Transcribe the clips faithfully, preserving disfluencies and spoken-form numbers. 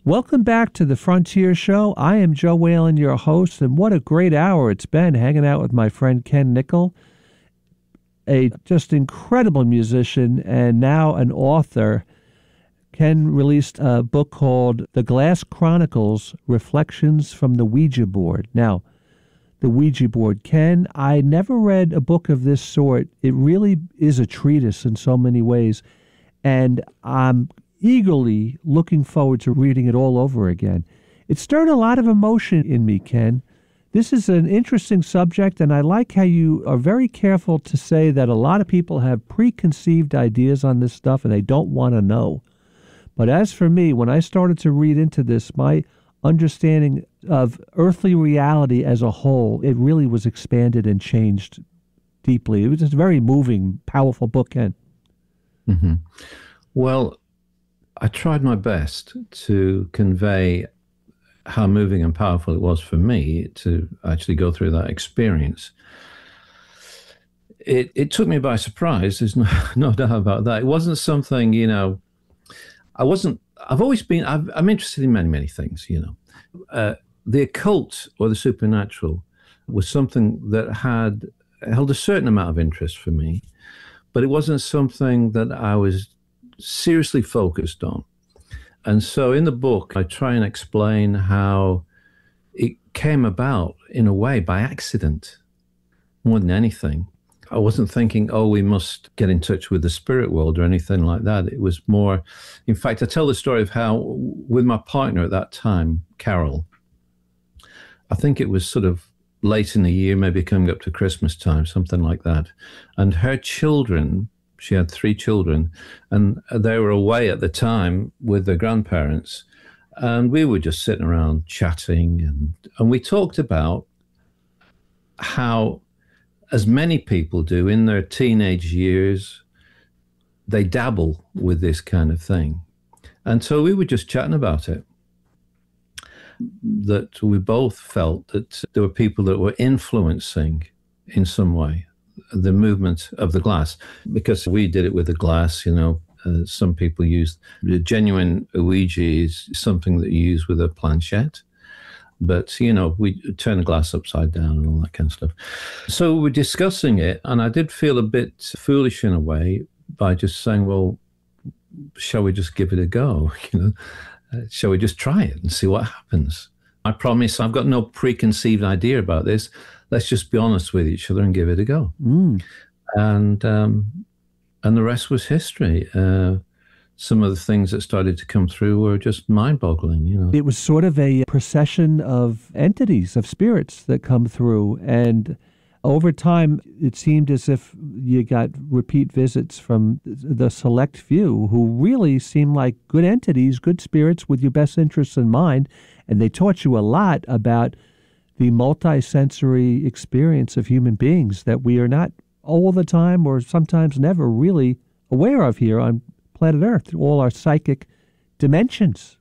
Welcome back to the Frontier Show. I am Joe Whalen, your host, and what a great hour it's been hanging out with my friend Ken Nickel, a just incredible musician and now an author. Ken released a book called The Glass Chronicles, Reflections from the Ouija Board. Now, the Ouija Board. Ken, I never read a book of this sort. It really is a treatise in so many ways, and I'm eagerly looking forward to reading it all over again. It stirred a lot of emotion in me, Ken. This is an interesting subject, and I like how you are very careful to say that a lot of people have preconceived ideas on this stuff and they don't want to know. But as for me, when I started to read into this, my understanding of earthly reality as a whole, it really was expanded and changed deeply. It was just a very moving, powerful book, Ken. Mm-hmm. Well, I tried my best to convey how moving and powerful it was for me to actually go through that experience. It it took me by surprise. There's no, no doubt about that. It wasn't something, you know, I wasn't, I've always been, I've, I'm interested in many, many things, you know. Uh, the occult or the supernatural was something that had held a certain amount of interest for me, but it wasn't something that I was seriously focused on. And so in the book, I try and explain how it came about in a way by accident more than anything. I wasn't thinking, oh, we must get in touch with the spirit world or anything like that. It was more, in fact, I tell the story of how with my partner at that time, Carol, I think it was sort of late in the year, maybe coming up to Christmas time, something like that. And her children, she had three children, and they were away at the time with their grandparents. And we were just sitting around chatting, and, and we talked about how, as many people do in their teenage years, they dabble with this kind of thing. And so we were just chatting about it, that we both felt that there were people that were influencing in some way the movement of the glass, because we did it with the glass, you know. Uh, some people use the genuine Ouija is something that you use with a planchette, but you know, we turn the glass upside down and all that kind of stuff. So we were discussing it, and I did feel a bit foolish in a way by just saying, well, shall we just give it a go? You know, uh, shall we just try it and see what happens? I promise I've got no preconceived idea about this. Let's just be honest with each other and give it a go. Mm. And um, and the rest was history. Uh, some of the things that started to come through were just mind-boggling, you know. It was sort of a procession of entities, of spirits that come through. And over time, it seemed as if you got repeat visits from the select few who really seemed like good entities, good spirits with your best interests in mind. And they taught you a lot about the multi-sensory experience of human beings that we are not all the time or sometimes never really aware of here on planet Earth, all our psychic dimensions.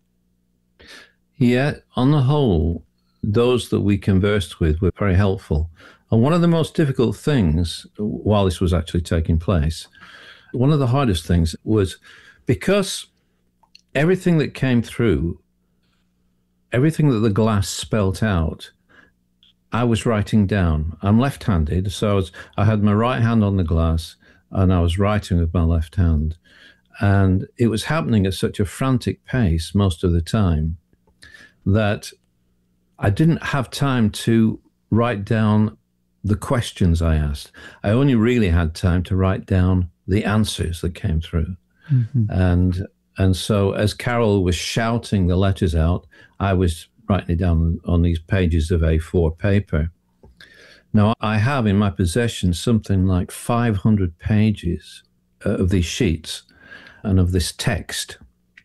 Yeah, on the whole, those that we conversed with were very helpful. And one of the most difficult things while this was actually taking place, one of the hardest things was because everything that came through, everything that the glass spelt out, I was writing down. I'm left-handed, so I, was, I had my right hand on the glass and I was writing with my left hand. And it was happening at such a frantic pace most of the time that I didn't have time to write down the questions I asked. I only really had time to write down the answers that came through. Mm-hmm. And and so as Carol was shouting the letters out, I was writing it down on these pages of A four paper. Now, I have in my possession something like five hundred pages of these sheets and of this text.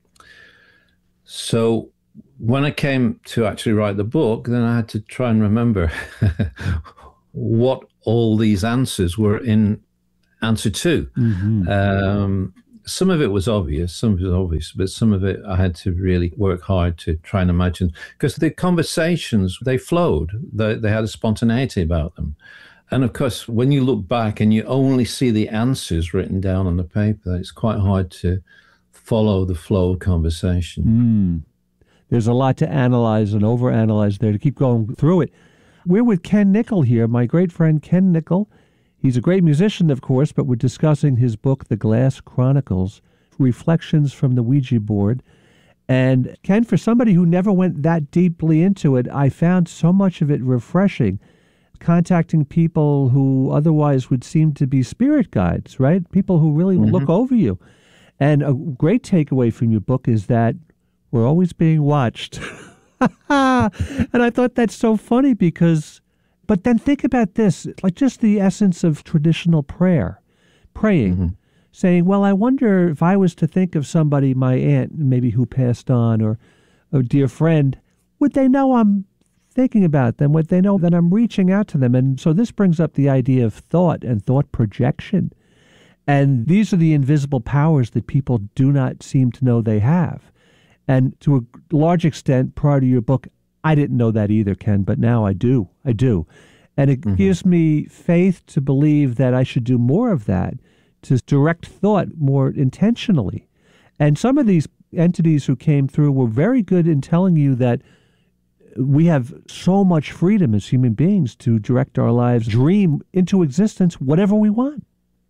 So when I came to actually write the book, then I had to try and remember what all these answers were in answer to. Mm-hmm. Um, some of it was obvious, some of it was obvious, but some of it I had to really work hard to try and imagine, because the conversations, they flowed, they, they had a spontaneity about them. And of course, when you look back and you only see the answers written down on the paper, it's quite hard to follow the flow of conversation. Mm. there's a lot to analyze and overanalyze there to keep going through it. We're with Ken Nickel here, my great friend Ken Nickel. He's a great musician, of course, but we're discussing his book, The Glass Chronicles, Reflections from the Ouija Board. And Ken, for somebody who never went that deeply into it, I found so much of it refreshing, contacting people who otherwise would seem to be spirit guides, right? People who really mm-hmm. look over you. And a great takeaway from your book is that we're always being watched. And I thought that's so funny because, but then think about this, like just the essence of traditional prayer, praying, mm-hmm. saying, well, I wonder if I was to think of somebody, my aunt, maybe who passed on, or a dear friend, would they know I'm thinking about them? Would they know that I'm reaching out to them? And so this brings up the idea of thought and thought projection. And these are the invisible powers that people do not seem to know they have. And to a large extent, prior to your book, I didn't know that either, Ken, but now I do. I do. And it mm-hmm. gives me faith to believe that I should do more of that, to direct thought more intentionally. And some of these entities who came through were very good in telling you that we have so much freedom as human beings to direct our lives, dream into existence whatever we want.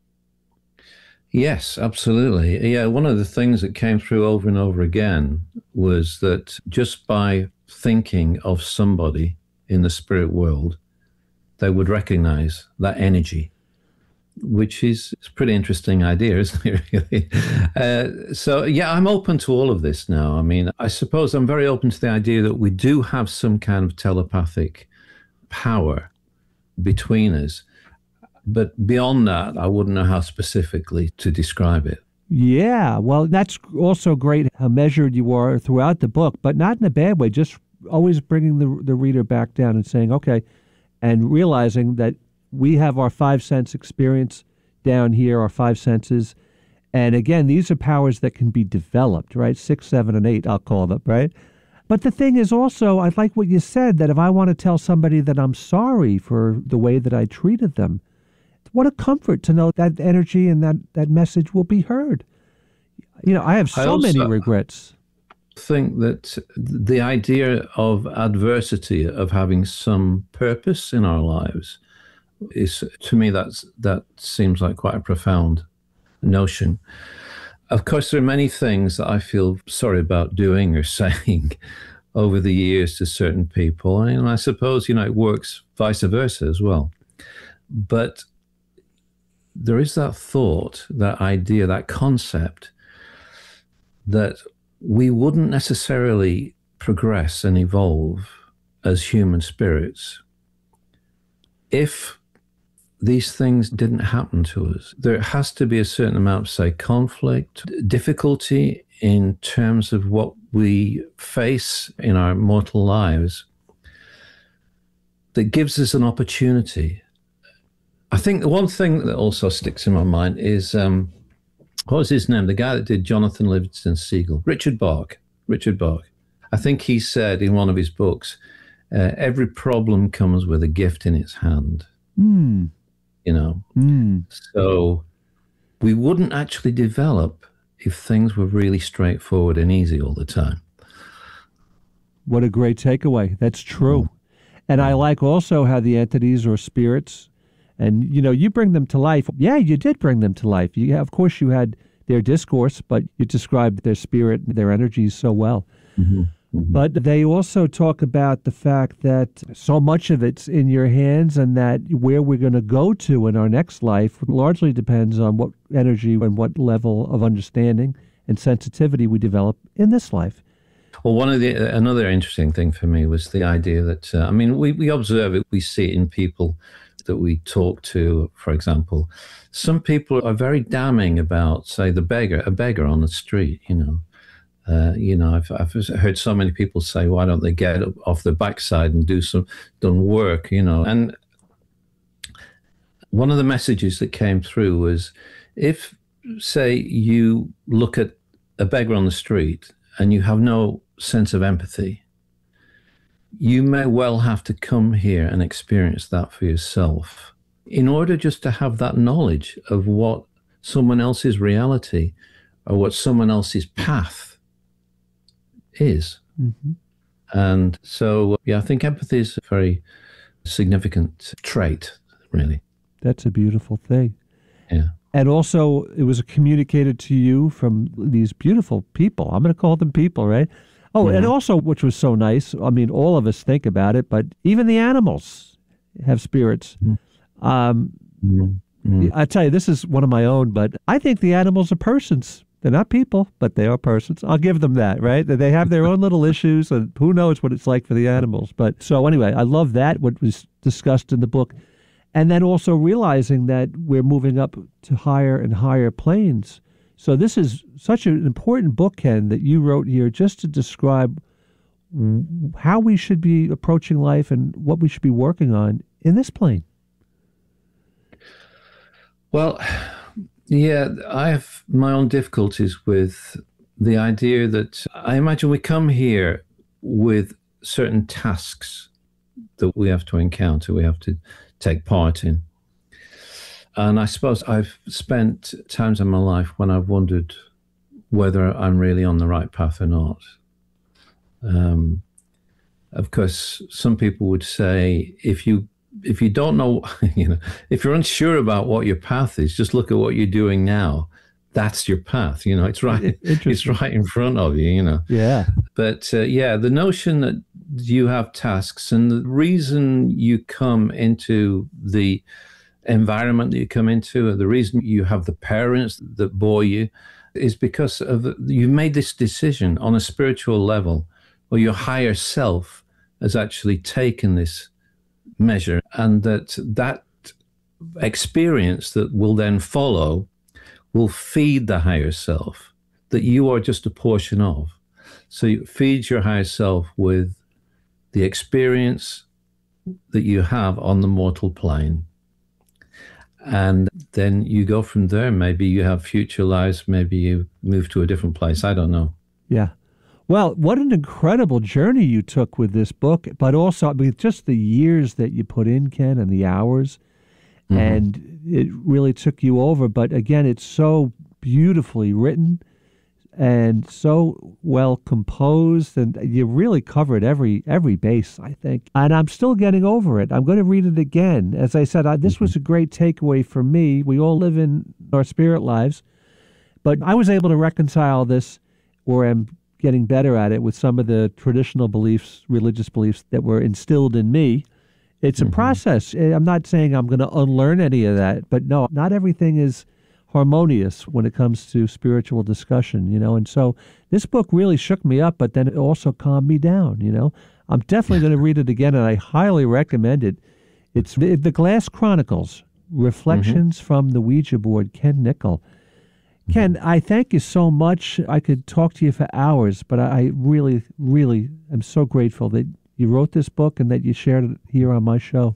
Yes, absolutely. Yeah, one of the things that came through over and over again was that just by thinking of somebody in the spirit world, they would recognize that energy, which is a pretty interesting idea, isn't it, really? Uh, so, yeah, I'm open to all of this now. I mean, I suppose I'm very open to the idea that we do have some kind of telepathic power between us. But beyond that, I wouldn't know how specifically to describe it. Yeah, well, that's also great how measured you are throughout the book, but not in a bad way, just always bringing the, the reader back down and saying, okay, and realizing that we have our five sense experience down here, our five senses. And again, these are powers that can be developed, right? Six, seven, and eight, I'll call them, right? But the thing is also, I like what you said, that if I want to tell somebody that I'm sorry for the way that I treated them, what a comfort to know that energy and that, that message will be heard. You know, I have so I many regrets. Think that the idea of adversity, of having some purpose in our lives, is, to me, that's that seems like quite a profound notion. Of course, there are many things that I feel sorry about doing or saying over the years to certain people, and I suppose, you know, it works vice versa as well. But there is that thought, that idea, that concept that we wouldn't necessarily progress and evolve as human spirits if these things didn't happen to us. There has to be a certain amount of, say, conflict, difficulty in terms of what we face in our mortal lives that gives us an opportunity. I think the one thing that also sticks in my mind is, um, what was his name? The guy that did Jonathan Livingston Seagull, Richard Bach. Richard Bach. I think he said in one of his books, uh, every problem comes with a gift in its hand. Mm. You know? Mm. So we wouldn't actually develop if things were really straightforward and easy all the time. What a great takeaway. That's true. Mm. And I like also how the entities or spirits, and, you know, you bring them to life. Yeah, you did bring them to life. You, of course, you had their discourse, but you described their spirit and their energies so well. Mm-hmm. Mm-hmm. But they also talk about the fact that so much of it's in your hands, and that where we're going to go to in our next life largely depends on what energy and what level of understanding and sensitivity we develop in this life. Well, one of the another interesting thing for me was the idea that, uh, I mean, we, we observe it, we see it in people that we talk to, for example. Some people are very damning about, say, the beggar, a beggar on the street, you know. Uh, you know, I've, I've heard so many people say, why don't they get off the backside and do some done work, you know. And one of the messages that came through was, if, say, you look at a beggar on the street and you have no sense of empathy, you may well have to come here and experience that for yourself in order just to have that knowledge of what someone else's reality or what someone else's path is. Mm-hmm. And so, yeah, I think empathy is a very significant trait, really. That's a beautiful thing. Yeah. And also, it was communicated to you from these beautiful people. I'm going to call them people, right? Oh, mm-hmm. And also, which was so nice, I mean, all of us think about it, but even the animals have spirits. Mm-hmm. Um, mm-hmm. I tell you, this is one of my own, but I think the animals are persons. They're not people, but they are persons. I'll give them that, right? They have their own little issues, and who knows what it's like for the animals. But so anyway, I love that, what was discussed in the book. And then also realizing that we're moving up to higher and higher planes. So this is such an important book, Ken, that you wrote here just to describe how we should be approaching life and what we should be working on in this plane. Well, yeah, I have my own difficulties with the idea that I imagine we come here with certain tasks that we have to encounter, we have to take part in. And I suppose I've spent times in my life when I've wondered whether I'm really on the right path or not. Um, of course, some people would say, if you if you don't know, you know, if you're unsure about what your path is, just look at what you're doing now. That's your path. You know, it's right. It's right in front of you. You know. Yeah. But uh, yeah, the notion that you have tasks, and the reason you come into the environment that you come into, and the reason you have the parents that bore you, is because of you've made this decision on a spiritual level, or your higher self has actually taken this measure, and that that experience that will then follow will feed the higher self that you are just a portion of. So you feed your higher self with the experience that you have on the mortal plane. And then you go from there. Maybe you have future lives. Maybe you move to a different place. I don't know. Yeah. Well, what an incredible journey you took with this book, but also, I mean, just the years that you put in, Ken, and the hours, mm-hmm. and it really took you over. But again, it's so beautifully written and so well composed, and you really covered every every base, I think. And I'm still getting over it. I'm going to read it again. As I said, I, this mm-hmm. was a great takeaway for me. We all live in our spirit lives, but I was able to reconcile this, or am getting better at it, with some of the traditional beliefs, religious beliefs that were instilled in me. It's a mm-hmm. process. I'm not saying I'm going to unlearn any of that, but no, not everything is harmonious when it comes to spiritual discussion, you know. And so this book really shook me up, but then it also calmed me down, you know. I'm definitely going to read it again, and I highly recommend it. It's The, the Glass Chronicles, Reflections mm-hmm. from the Ouija Board, Ken Nichol. Ken, I thank you so much. I could talk to you for hours, but I really, really am so grateful that you wrote this book and that you shared it here on my show.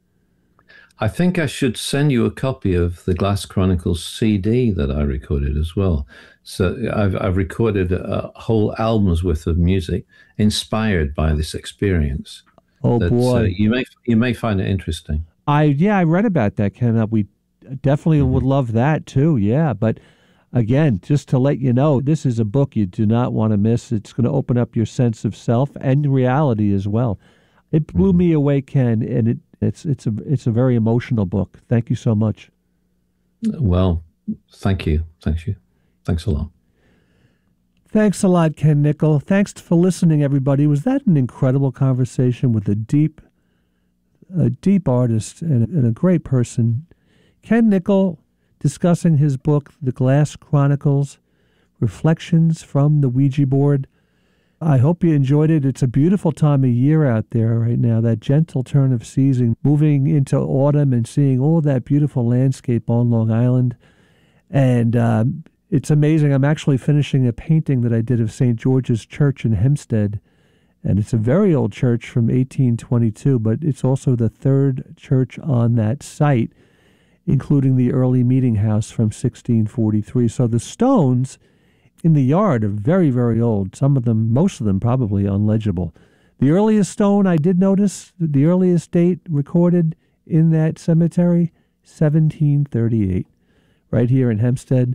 I think I should send you a copy of the Glass Chronicles C D that I recorded as well. So I've, I've recorded a whole album's worth of music inspired by this experience. Oh, that, boy. Uh, you may you may find it interesting. I Yeah, I read about that, Ken. Uh, we definitely mm-hmm. would love that too, yeah. But again, just to let you know, this is a book you do not want to miss. It's going to open up your sense of self and reality as well. It blew mm-hmm. me away, Ken, and it, it's it's a it's a very emotional book. Thank you so much. Well, thank you. Thank you. Thanks a lot. Thanks a lot, Ken Nichol. Thanks for listening, everybody. Was that an incredible conversation with a deep, a deep artist and, and a great person? Ken Nichol, discussing his book, The Glass Chronicles, Reflections from the Ouija Board. I hope you enjoyed it. It's a beautiful time of year out there right now, that gentle turn of season, moving into autumn and seeing all that beautiful landscape on Long Island. And um, it's amazing. I'm actually finishing a painting that I did of Saint George's Church in Hempstead. And it's a very old church from eighteen twenty-two, but it's also the third church on that site, including the early meeting house from sixteen forty-three. So the stones in the yard are very, very old. Some of them, most of them probably unlegible. The earliest stone I did notice, the earliest date recorded in that cemetery, seventeen thirty-eight, right here in Hempstead.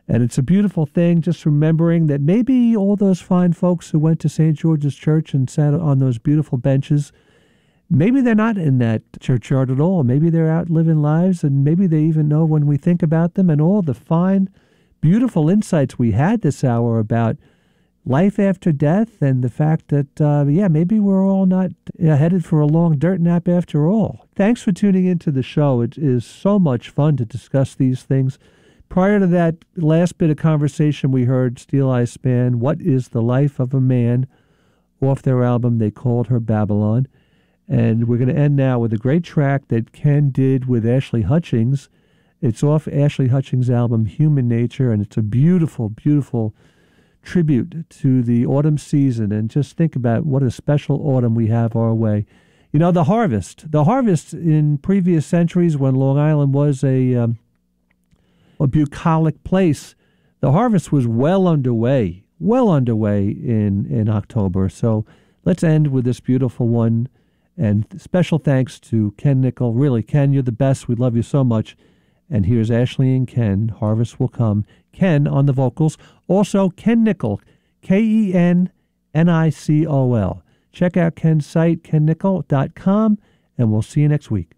And it's a beautiful thing, just remembering that maybe all those fine folks who went to Saint George's Church and sat on those beautiful benches, maybe they're not in that churchyard at all. Maybe they're out living lives, and maybe they even know when we think about them and all the fine, beautiful insights we had this hour about life after death and the fact that, uh, yeah, maybe we're all not uh, headed for a long dirt nap after all. Thanks for tuning into the show. It is so much fun to discuss these things. Prior to that last bit of conversation, we heard Steel Eye Span, What is the Life of a Man, off their album They Called Her Babylon. And we're going to end now with a great track that Ken did with Ashley Hutchings. It's off Ashley Hutchings' album Human Nature, and it's a beautiful, beautiful tribute to the autumn season. And just think about what a special autumn we have our way. You know, the harvest. The harvest in previous centuries, when Long Island was a... Um, a bucolic place, the harvest was well underway, well underway in, in October. So let's end with this beautiful one. And special thanks to Ken Nickel. Really, Ken, you're the best. We love you so much. And here's Ashley and Ken, Harvest Will Come. Ken on the vocals. Also, Ken Nickel, K E N N I C O L. Check out Ken's site, ken nickel dot com, and we'll see you next week.